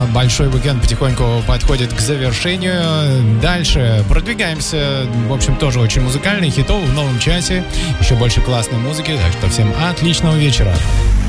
Большой уикенд потихоньку подходит к завершению. Дальше продвигаемся. В общем, тоже очень музыкальный, хитов в новом часе. Еще больше классной музыки. Так что всем отличного вечера.